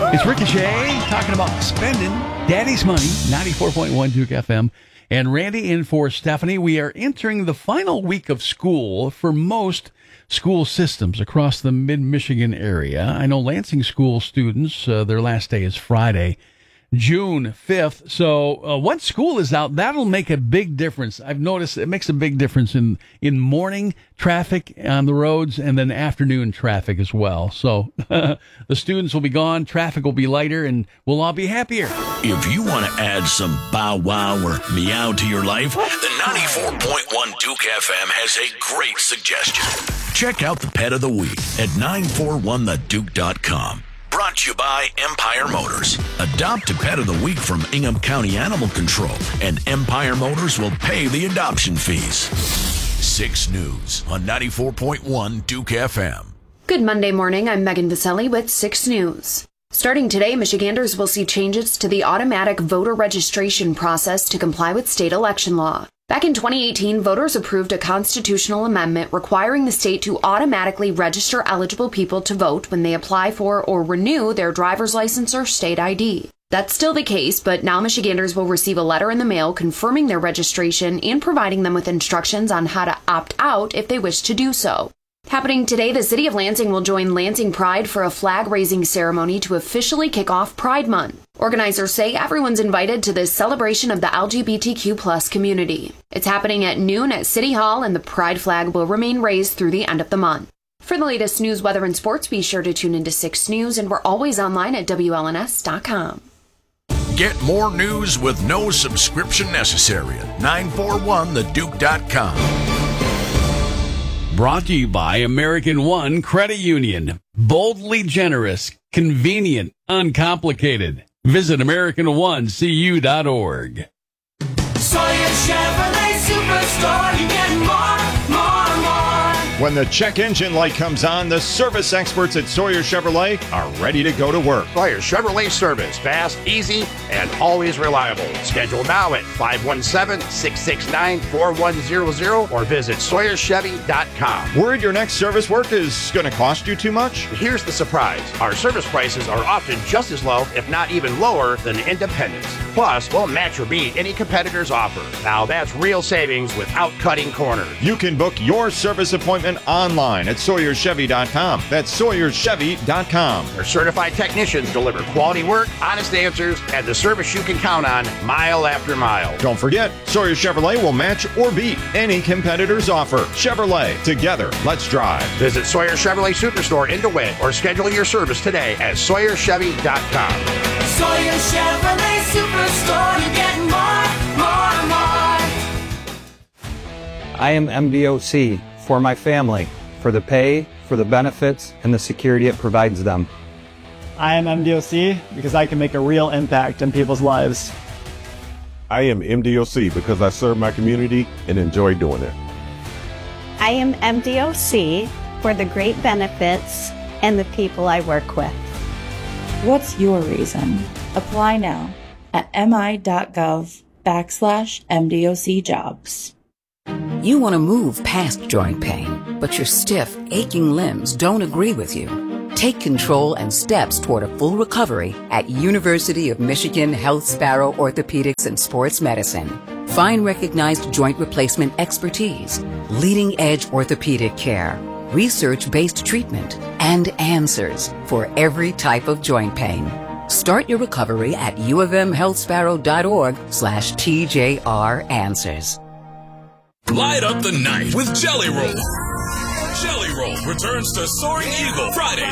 It's Ricochet talking about spending daddy's money, 94.1 Duke FM. And Randy in for Stephanie. We are entering the final week of school for most school systems across the mid-Michigan area. I know Lansing school students, their last day is Friday, June 5th. So once school is out, that'll make a big difference. I've noticed it makes a big difference in morning traffic on the roads and then afternoon traffic as well. So the students will be gone, traffic will be lighter, and we'll all be happier. If you want to add some bow wow or meow to your life, the 94.1 Duke FM has a great suggestion. Check out the Pet of the Week at 941theduke.com. Brought to you by Empire Motors. Adopt a Pet of the Week from Ingham County Animal Control, and Empire Motors will pay the adoption fees. 6 News on 94.1 Duke FM. Good Monday morning. I'm Megan Vaselli with 6 News. Starting today, Michiganders will see changes to the automatic voter registration process to comply with state election law. Back in 2018, voters approved a constitutional amendment requiring the state to automatically register eligible people to vote when they apply for or renew their driver's license or state ID. That's still the case, but now Michiganders will receive a letter in the mail confirming their registration and providing them with instructions on how to opt out if they wish to do so. Happening today, the city of Lansing will join Lansing Pride for a flag-raising ceremony to officially kick off Pride Month. Organizers say everyone's invited to this celebration of the LGBTQ+ community. It's happening at noon at City Hall, and the Pride flag will remain raised through the end of the month. For the latest news, weather, and sports, be sure to tune into 6 News, and we're always online at WLNS.com. Get more news with no subscription necessary at 941theduke.com. Brought to you by American One Credit Union. Boldly generous, convenient, uncomplicated. Visit AmericanOneCU.org. Sawyer Chevrolet Superstore, you get more. When the check engine light comes on, the service experts at Sawyer Chevrolet are ready to go to work. Sawyer Chevrolet service, fast, easy, and always reliable. Schedule now at 517-669-4100 or visit SawyerChevy.com. Worried your next service work is going to cost you too much? Here's the surprise. Our service prices are often just as low, if not even lower, than independents. Plus, we'll match or beat any competitor's offer. Now that's real savings without cutting corners. You can book your service appointment online at SawyerChevy.com. That's SawyerChevy.com. Their certified technicians deliver quality work, honest answers, and the service you can count on mile after mile. Don't forget, Sawyer Chevrolet will match or beat any competitor's offer. Chevrolet, together, let's drive. Visit Sawyer Chevrolet Superstore in DeWitt or schedule your service today at SawyerChevy.com. Sawyer Chevrolet Superstore, you get more. I am MDOC for my family, for the pay, for the benefits, and the security it provides them. I am MDOC because I can make a real impact in people's lives. I am MDOC because I serve my community and enjoy doing it. I am MDOC for the great benefits and the people I work with. What's your reason? Apply now at mi.gov/MDOC jobs. You want to move past joint pain, but your stiff, aching limbs don't agree with you. Take control and steps toward a full recovery at University of Michigan Health Sparrow Orthopedics and Sports Medicine. Find recognized joint replacement expertise, leading-edge orthopedic care, research-based treatment, and answers for every type of joint pain. Start your recovery at uofmhealthsparrow.org/TJR Answers. Light up the night with Jelly Roll. Jelly Roll returns to Soaring Eagle Friday,